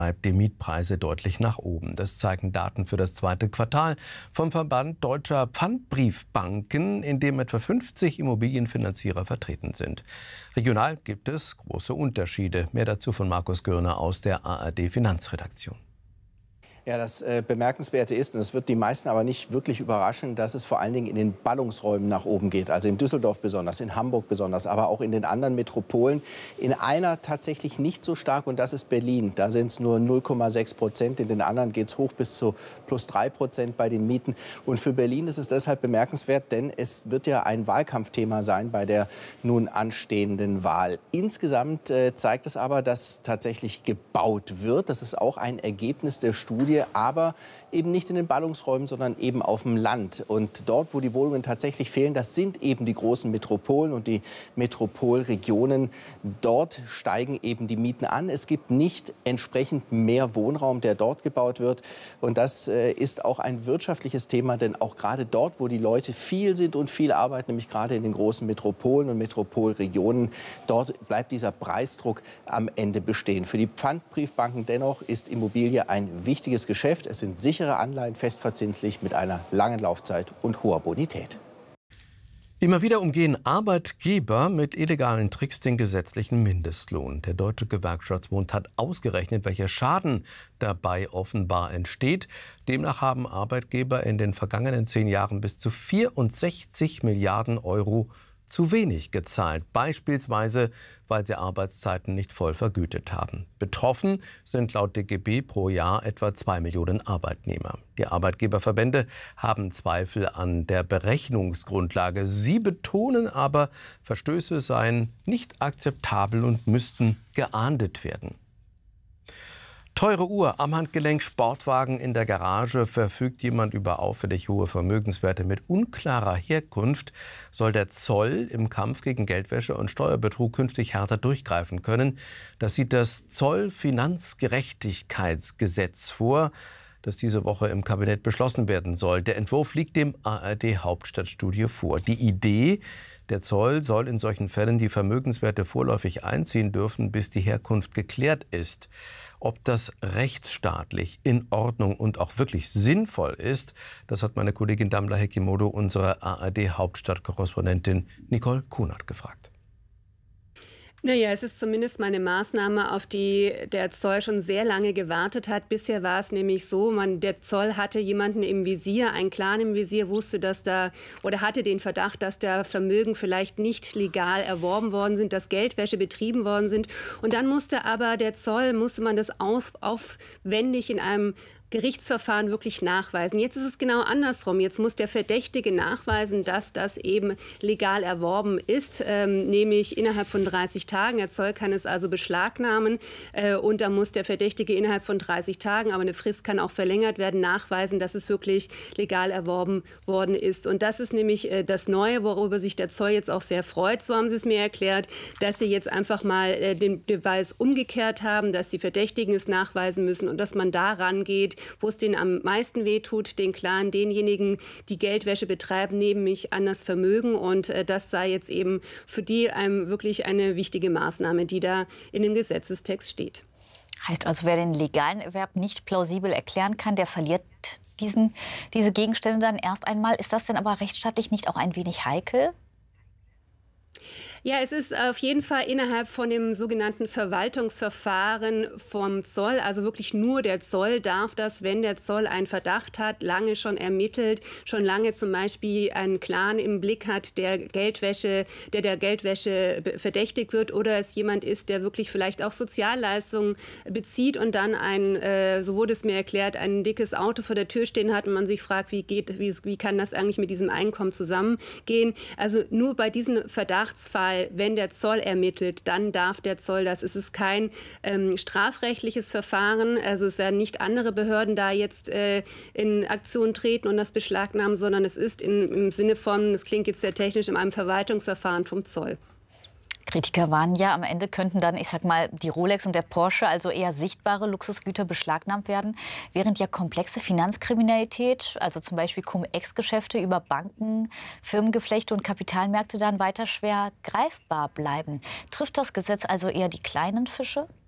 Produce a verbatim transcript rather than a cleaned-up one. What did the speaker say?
treibt die Mietpreise deutlich nach oben. Das zeigen Daten für das zweite Quartal vom Verband Deutscher Pfandbriefbanken, in dem etwa fünfzig Immobilienfinanzierer vertreten sind. Regional gibt es große Unterschiede. Mehr dazu von Markus Görner aus der A R D-Finanzredaktion. Ja, das äh, Bemerkenswerte ist, und es wird die meisten aber nicht wirklich überraschen, dass es vor allen Dingen in den Ballungsräumen nach oben geht. Also in Düsseldorf besonders, in Hamburg besonders, aber auch in den anderen Metropolen. In einer tatsächlich nicht so stark, und das ist Berlin. Da sind es nur null Komma sechs Prozent. In den anderen geht es hoch bis zu plus drei Prozent bei den Mieten. Und für Berlin ist es deshalb bemerkenswert, denn es wird ja ein Wahlkampfthema sein bei der nun anstehenden Wahl. Insgesamt äh, zeigt es aber, dass tatsächlich gebaut wird. Das ist auch ein Ergebnis der Studie. Aber eben nicht in den Ballungsräumen, sondern eben auf dem Land. Und dort, wo die Wohnungen tatsächlich fehlen, das sind eben die großen Metropolen und die Metropolregionen. Dort steigen eben die Mieten an. Es gibt nicht entsprechend mehr Wohnraum, der dort gebaut wird. Und das äh, ist auch ein wirtschaftliches Thema, denn auch gerade dort, wo die Leute viel sind und viel arbeiten, nämlich gerade in den großen Metropolen und Metropolregionen, dort bleibt dieser Preisdruck am Ende bestehen. Für die Pfandbriefbanken dennoch ist Immobilie ein wichtiges Geschäft. Es sind sichere Anleihen, festverzinslich mit einer langen Laufzeit und hoher Bonität. Immer wieder umgehen Arbeitgeber mit illegalen Tricks den gesetzlichen Mindestlohn. Der Deutsche Gewerkschaftsbund hat ausgerechnet, welcher Schaden dabei offenbar entsteht. Demnach haben Arbeitgeber in den vergangenen zehn Jahren bis zu vierundsechzig Milliarden Euro zu wenig gezahlt, beispielsweise weil sie Arbeitszeiten nicht voll vergütet haben. Betroffen sind laut D G B pro Jahr etwa zwei Millionen Arbeitnehmer. Die Arbeitgeberverbände haben Zweifel an der Berechnungsgrundlage. Sie betonen aber, Verstöße seien nicht akzeptabel und müssten geahndet werden. Teure Uhr am Handgelenk, Sportwagen in der Garage. Verfügt jemand über auffällig hohe Vermögenswerte mit unklarer Herkunft, soll der Zoll im Kampf gegen Geldwäsche und Steuerbetrug künftig härter durchgreifen können. Das sieht das Zollfinanzgerechtigkeitsgesetz vor, das diese Woche im Kabinett beschlossen werden soll. Der Entwurf liegt dem A R D-Hauptstadtstudio vor. Die Idee: Der Zoll soll in solchen Fällen die Vermögenswerte vorläufig einziehen dürfen, bis die Herkunft geklärt ist. Ob das rechtsstaatlich in Ordnung und auch wirklich sinnvoll ist, das hat meine Kollegin Damla Hekimoto, unsere A R D-Hauptstadtkorrespondentin Nicole Kunert, gefragt. Naja, es ist zumindest mal eine Maßnahme, auf die der Zoll schon sehr lange gewartet hat. Bisher war es nämlich so, man, der Zoll hatte jemanden im Visier, einen Clan im Visier, wusste, dass da oder hatte den Verdacht, dass da Vermögen vielleicht nicht legal erworben worden sind, dass Geldwäsche betrieben worden sind. Und dann musste aber der Zoll, musste man das auf, aufwendig in einem Gerichtsverfahren wirklich nachweisen. Jetzt ist es genau andersrum. Jetzt muss der Verdächtige nachweisen, dass das eben legal erworben ist, ähm, nämlich innerhalb von dreißig Tagen. Der Zoll kann es also beschlagnahmen äh, und da muss der Verdächtige innerhalb von dreißig Tagen, aber eine Frist kann auch verlängert werden, nachweisen, dass es wirklich legal erworben worden ist. Und das ist nämlich äh, das Neue, worüber sich der Zoll jetzt auch sehr freut. So haben sie es mir erklärt, dass sie jetzt einfach mal äh, den Beweis umgekehrt haben, dass die Verdächtigen es nachweisen müssen und dass man da rangeht, wo es denen am meisten wehtut, den Clan, denjenigen, die Geldwäsche betreiben, nämlich an das Vermögen. Und äh, das sei jetzt eben für die einem wirklich eine wichtige Maßnahme, die da in dem Gesetzestext steht. Heißt also, wer den legalen Erwerb nicht plausibel erklären kann, der verliert diesen, diese Gegenstände dann erst einmal. Ist das denn aber rechtsstaatlich nicht auch ein wenig heikel? Ja, es ist auf jeden Fall innerhalb von dem sogenannten Verwaltungsverfahren vom Zoll, also wirklich nur der Zoll darf das, wenn der Zoll einen Verdacht hat, lange schon ermittelt, schon lange zum Beispiel einen Clan im Blick hat, der Geldwäsche, der der Geldwäsche verdächtigt wird, oder es jemand ist, der wirklich vielleicht auch Sozialleistungen bezieht und dann ein, äh, so wurde es mir erklärt, ein dickes Auto vor der Tür stehen hat und man sich fragt, wie geht, wie, wie kann das eigentlich mit diesem Einkommen zusammengehen? Also nur bei diesem Verdachtsfall, wenn der Zoll ermittelt, dann darf der Zoll das. Es ist kein ähm, strafrechtliches Verfahren, also es werden nicht andere Behörden da jetzt äh, in Aktion treten und das beschlagnahmen, sondern es ist in, im Sinne von, das klingt jetzt sehr technisch, in einem Verwaltungsverfahren vom Zoll. Kritiker warnen ja, am Ende könnten dann, ich sag mal, die Rolex und der Porsche, also eher sichtbare Luxusgüter, beschlagnahmt werden, während ja komplexe Finanzkriminalität, also zum Beispiel Cum-Ex-Geschäfte über Banken, Firmengeflechte und Kapitalmärkte dann weiter schwer greifbar bleiben. Trifft das Gesetz also eher die kleinen Fische?